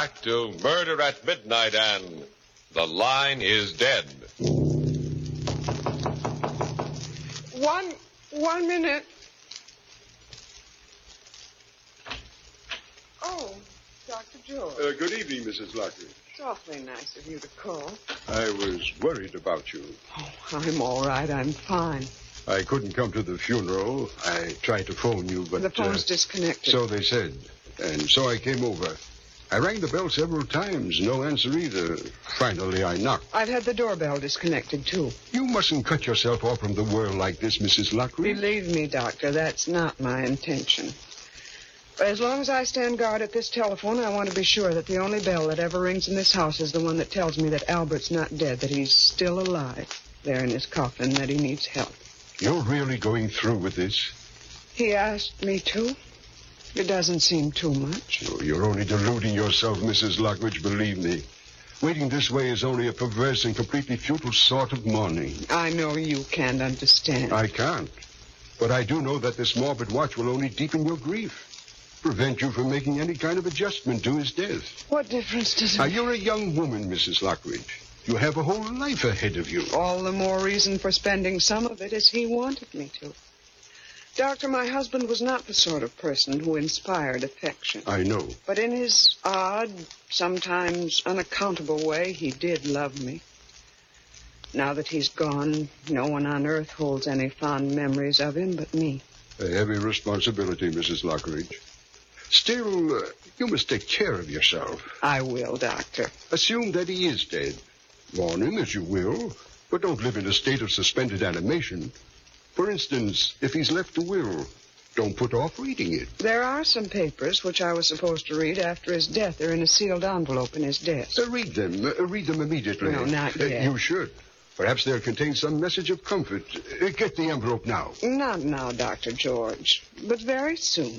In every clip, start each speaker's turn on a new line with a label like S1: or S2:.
S1: back to Murder at Midnight and The Line is Dead.
S2: One minute. Oh, Dr. George.
S3: Good evening, Mrs. Lockridge.
S2: It's awfully nice of you to call.
S3: I was worried about you.
S2: Oh, I'm all right. I'm fine.
S3: I couldn't come to the funeral. I tried to phone you, but...
S2: The phone's disconnected.
S3: So they said. And so I came over. I rang the bell several times. No answer either. Finally, I knocked.
S2: I've had the doorbell disconnected, too.
S3: You mustn't cut yourself off from the world like this, Mrs. Lockridge.
S2: Believe me, Doctor, that's not my intention. But as long as I stand guard at this telephone, I want to be sure that the only bell that ever rings in this house is the one that tells me that Albert's not dead, that he's still alive there in his coffin, that he needs help.
S3: You're really going through with this?
S2: He asked me to. It doesn't seem too much.
S3: Oh, you're only deluding yourself, Mrs. Lockridge, believe me. Waiting this way is only a perverse and completely futile sort of mourning.
S2: I know you can't understand.
S3: I can't. But I do know that this morbid watch will only deepen your grief. Prevent you from making any kind of adjustment to his death.
S2: What difference does it
S3: Now,
S2: make?
S3: you're a young woman, Mrs. Lockridge. You have a whole life ahead of you.
S2: All the more reason for spending some of it as he wanted me to. Doctor, my husband was not the sort of person who inspired affection.
S3: I know.
S2: But in his odd, sometimes unaccountable way, he did love me. Now that he's gone, no one on earth holds any fond memories of him but me.
S3: A heavy responsibility, Mrs. Lockridge. Still, you must take care of yourself.
S2: I will, Doctor.
S3: Assume that he is dead. Mourn him as you will, but don't live in a state of suspended animation. For instance, if he's left a will, don't put off reading it.
S2: There are some papers which I was supposed to read after his death. They're in a sealed envelope in his desk.
S3: Read them. Read them immediately.
S2: No, not yet.
S3: You should. Perhaps they'll contain some message of comfort. Get the envelope now.
S2: Not now, Dr. George, but very soon.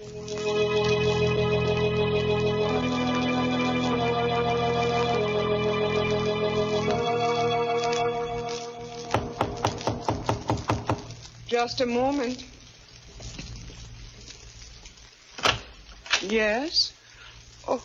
S2: Just a moment. Yes? Oh.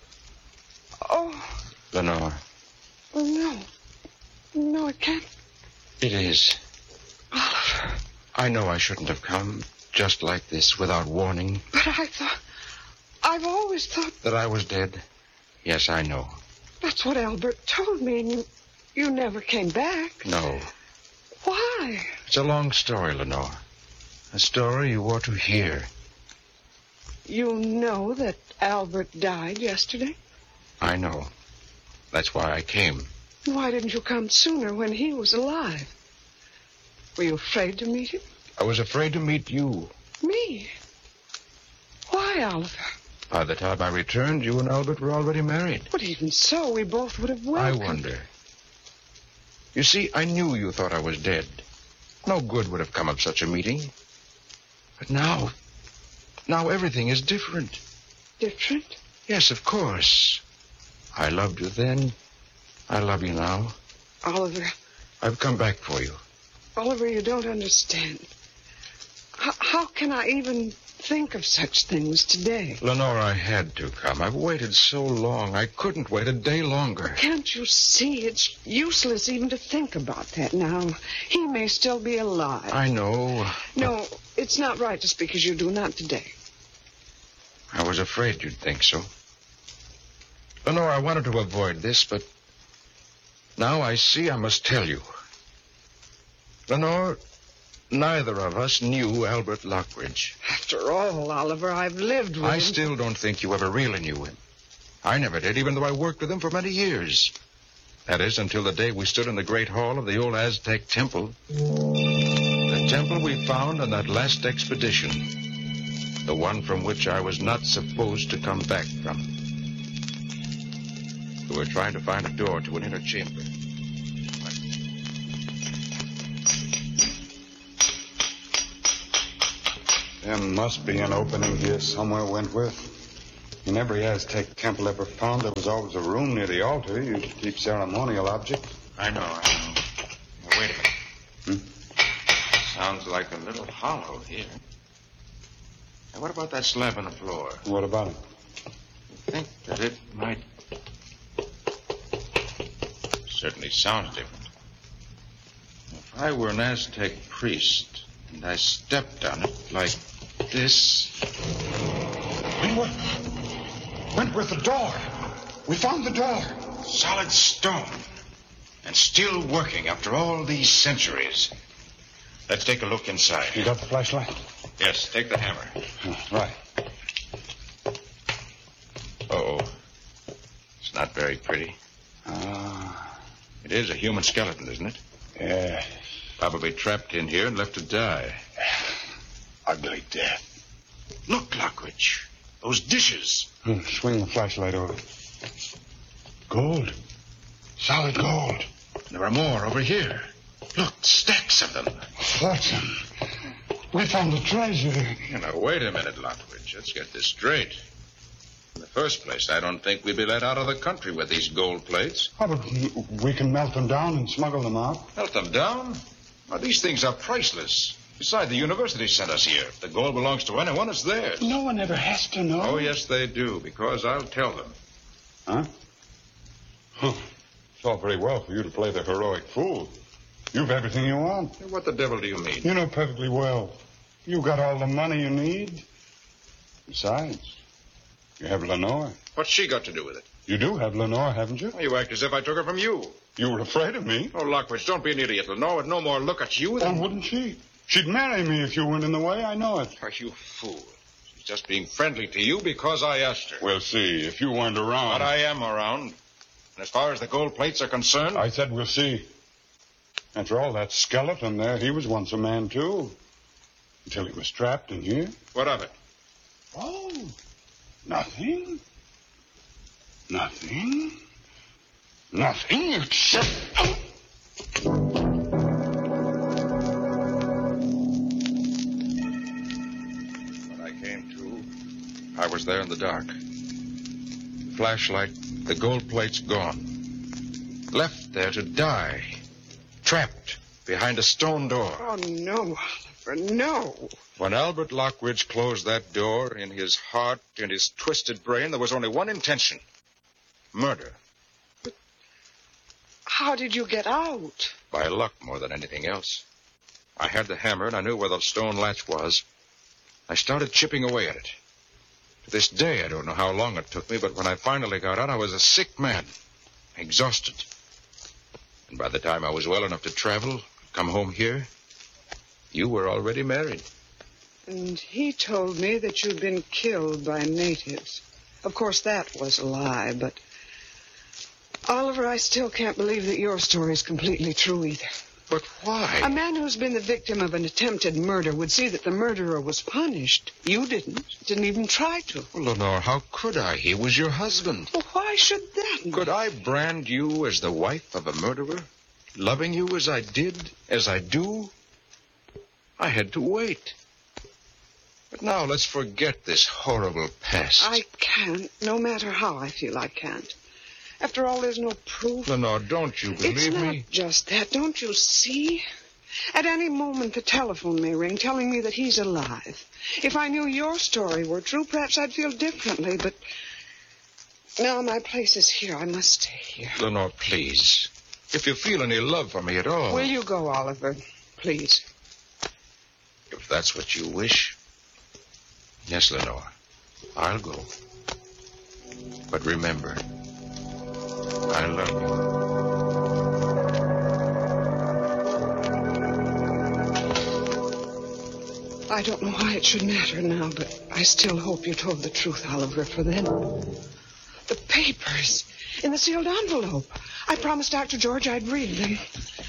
S4: Lenore.
S2: Oh, no. No, it can't.
S4: It is.
S2: Oliver.
S4: I know I shouldn't have come just like this without warning.
S2: But I've always thought...
S4: That I was dead? Yes, I know.
S2: That's what Albert told me, and you never came back.
S4: No.
S2: Why?
S4: It's a long story, Lenore. A story you ought to hear.
S2: You know that Albert died yesterday?
S4: I know. That's why I came.
S2: Why didn't you come sooner when he was alive? Were you afraid to meet him?
S4: I was afraid to meet you.
S2: Me? Why, Oliver?
S4: By the time I returned, you and Albert were already married.
S2: But even so, we both would have welcomed...
S4: I wonder. You see, I knew you thought I was dead. No good would have come of such a meeting. But now everything is different.
S2: Different?
S4: Yes, of course. I loved you then. I love you now.
S2: Oliver.
S4: I've come back for you.
S2: Oliver, you don't understand. How can I even think of such things today?
S4: Lenore, I had to come. I've waited so long. I couldn't wait a day longer.
S2: Can't you see? It's useless even to think about that now. He may still be alive.
S4: I know.
S2: No, it's not right to speak as you do. Not today.
S4: I was afraid you'd think so. Lenore, I wanted to avoid this, but now I see I must tell you. Lenore, neither of us knew Albert Lockridge.
S2: After all, Oliver, I've lived with him.
S4: I still don't think you ever really knew him. I never did, even though I worked with him for many years. That is, until the day we stood in the great hall of the old Aztec temple. The temple we found on that last expedition. The one from which I was not supposed to come back from. We were trying to find a door to an inner chamber.
S5: There must be an opening here somewhere, Wentworth. In every Aztec temple ever found, there was always a room near the altar used to keep ceremonial objects.
S4: I know. Now, wait a minute. Sounds like a little hollow here. Now, what about that slab on the floor?
S5: What about it?
S4: think that it might... Certainly sounds different. If I were an Aztec priest and I stepped on it like this...
S5: Wentworth, the door. We found the door.
S4: Solid stone. And still working after all these centuries. Let's take a look inside.
S5: You got the flashlight?
S4: Yes, take the hammer.
S5: Right.
S4: Uh-oh. It's not very pretty. It is a human skeleton, isn't it?
S5: Yeah.
S4: Probably trapped in here and left to die.
S5: Ugly death.
S4: Look, Lockridge. Those dishes.
S5: Swing the flashlight over. Gold. Solid gold.
S4: There are more over here. Look, stacks of them.
S5: Watson, we found a treasure.
S4: Now, wait a minute, Lockridge. Let's get this straight. In the first place, I don't think we'd be let out of the country with these gold plates.
S5: Oh, but we can melt them down and smuggle them out.
S4: Melt them down? Well, these things are priceless. Besides, the university sent us here. If the gold belongs to anyone, it's theirs.
S5: No one ever has to know.
S4: Oh, yes, they do, because I'll tell them.
S5: Huh? It's all very well for you to play the heroic fool. You've everything you want.
S4: What the devil do you mean?
S5: You know perfectly well. You got all the money you need. Besides, you have Lenore.
S4: What's she got to do with it?
S5: You do have Lenore, haven't you?
S4: Well, you act as if I took her from you.
S5: You were afraid of me.
S4: Oh, Lockridge, don't be an idiot. Lenore would no more look at you than...
S5: Well, wouldn't she? She'd marry me if you weren't in the way. I know it.
S4: Are you fool? She's just being friendly to you because I asked her.
S5: We'll see. If you weren't around...
S4: But I am around. And as far as the gold plates are concerned...
S5: I said we'll see. After all, that skeleton there, he was once a man, too. Until he was trapped in here.
S4: What of it?
S5: Oh, nothing. Nothing. Nothing except...
S4: When I came to, I was there in the dark. Flashlight, the gold plate's gone. Left there to die. Trapped behind a stone door.
S2: Oh, no, Oliver, no.
S4: When Albert Lockridge closed that door, in his heart, in his twisted brain, there was only one intention. Murder.
S2: But how did you get out?
S4: By luck more than anything else. I had the hammer and I knew where the stone latch was. I started chipping away at it. To this day, I don't know how long it took me, but when I finally got out, I was a sick man, exhausted. And by the time I was well enough to travel, come home here, you were already married.
S2: And he told me that you'd been killed by natives. Of course, that was a lie, but... Oliver, I still can't believe that your story's completely true either.
S4: But why?
S2: A man who's been the victim of an attempted murder would see that the murderer was punished. You didn't even try to.
S4: Well, Lenore, how could I? He was your husband.
S2: Well, why should that be?
S4: Could I brand you as the wife of a murderer? Loving you as I did, as I do? I had to wait. But now let's forget this horrible past.
S2: I can't, no matter how I feel I can't. After all, there's no proof.
S4: Lenore, don't you believe
S2: it's
S4: me?
S2: Not just that. Don't you see? At any moment, the telephone may ring, telling me that he's alive. If I knew your story were true, perhaps I'd feel differently, but... Now, my place is here. I must stay here.
S4: Lenore, please. If you feel any love for me at all...
S2: Will you go, Oliver? Please.
S4: If that's what you wish. Yes, Lenore. I'll go. But remember... I love you.
S2: I don't know why it should matter now, but I still hope you told the truth, Oliver, for then. The papers in the sealed envelope. I promised Dr. George I'd read them.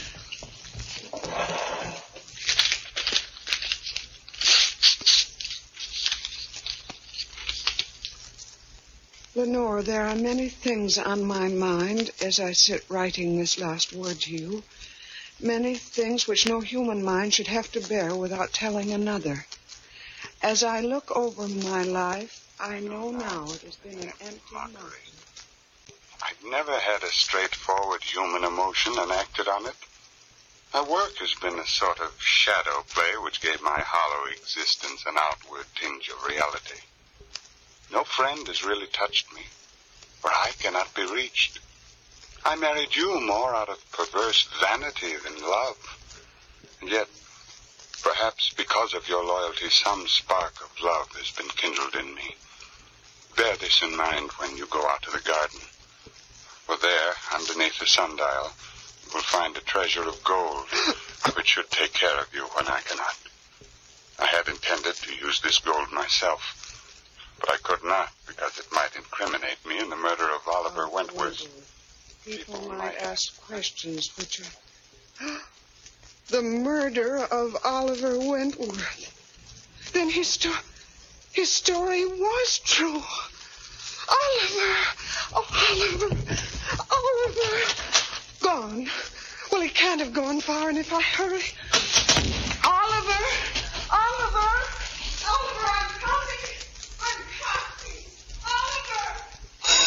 S2: Lenore, there are many things on my mind as I sit writing this last word to you. Many things which no human mind should have to bear without telling another. As I look over my life, I know now it has been an empty mountain.
S5: I've never had a straightforward human emotion and acted on it. My work has been a sort of shadow play which gave my hollow existence an outward tinge of reality. No friend has really touched me, for I cannot be reached. I married you more out of perverse vanity than love. And yet, perhaps because of your loyalty, some spark of love has been kindled in me. Bear this in mind when you go out to the garden. For there, underneath the sundial, you will find a treasure of gold, which should take care of you when I cannot. I had intended to use this gold myself, but I could not because it might incriminate me in the murder of Oliver Wentworth.
S2: People might ask questions which are... The murder of Oliver Wentworth. Then his story was true. Oliver. Gone. Well, he can't have gone far, and if I hurry...